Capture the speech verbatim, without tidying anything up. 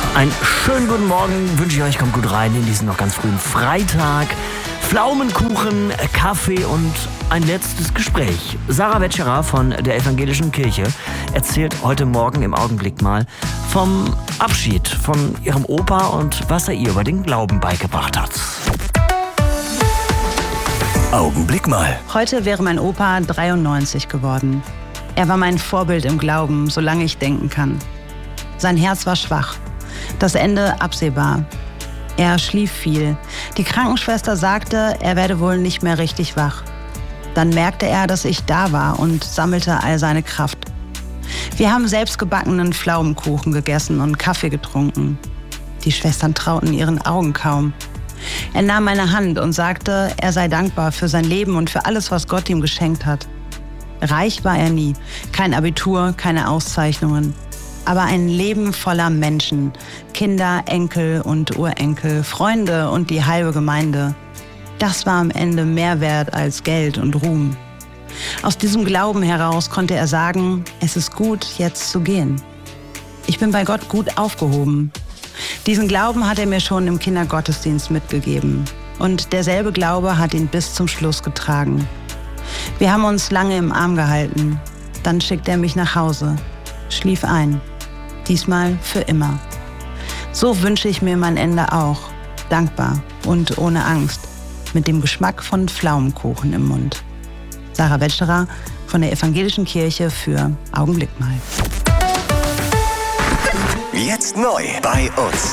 Einen schönen guten Morgen wünsche ich euch. Kommt gut rein in diesen noch ganz frühen Freitag. Pflaumenkuchen, Kaffee und ein letztes Gespräch. Sarah Wetscherer von der Evangelischen Kirche erzählt heute Morgen im Augenblick mal vom Abschied von ihrem Opa und was er ihr über den Glauben beigebracht hat. Augenblick mal. Heute wäre mein Opa dreiundneunzig geworden. Er war mein Vorbild im Glauben, solange ich denken kann. Sein Herz war schwach, das Ende absehbar. Er schlief viel. Die Krankenschwester sagte, er werde wohl nicht mehr richtig wach. Dann merkte er, dass ich da war und sammelte all seine Kraft. Wir haben selbstgebackenen Pflaumenkuchen gegessen und Kaffee getrunken. Die Schwestern trauten ihren Augen kaum. Er nahm meine Hand und sagte, er sei dankbar für sein Leben und für alles, was Gott ihm geschenkt hat. Reich war er nie, kein Abitur, keine Auszeichnungen. Aber ein Leben voller Menschen, Kinder, Enkel und Urenkel, Freunde und die halbe Gemeinde. Das war am Ende mehr wert als Geld und Ruhm. Aus diesem Glauben heraus konnte er sagen, es ist gut, jetzt zu gehen. Ich bin bei Gott gut aufgehoben. Diesen Glauben hat er mir schon im Kindergottesdienst mitgegeben. Und derselbe Glaube hat ihn bis zum Schluss getragen. Wir haben uns lange im Arm gehalten. Dann schickte er mich nach Hause, schlief ein. Diesmal für immer. So wünsche ich mir mein Ende auch. Dankbar und ohne Angst. Mit dem Geschmack von Pflaumenkuchen im Mund. Sarah Wetscherer von der Evangelischen Kirche für Augenblick mal. Jetzt neu bei uns.